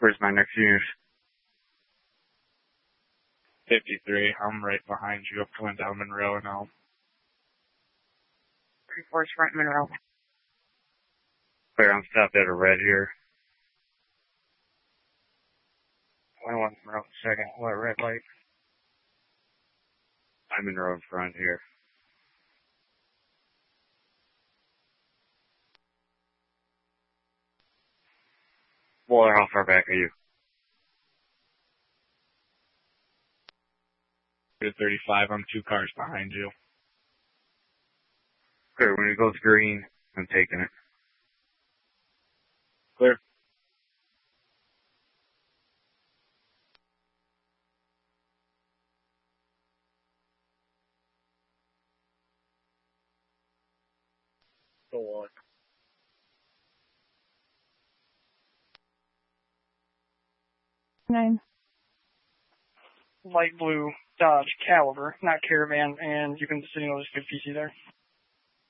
Where's my next unit? 53. I'm right behind you. I'm coming down Monroe now. 3-4's front Monroe. Clear, I'm stopped at a red here. 21 Monroe, second. What, red light? I'm in row in front here. Waller, how far back are you? 35. I'm 2 cars behind you. Clear, when it goes green, I'm taking it. Clear. Go on. Nine. Light blue Dodge Caliber, not Caravan, and you can see notice good PC there.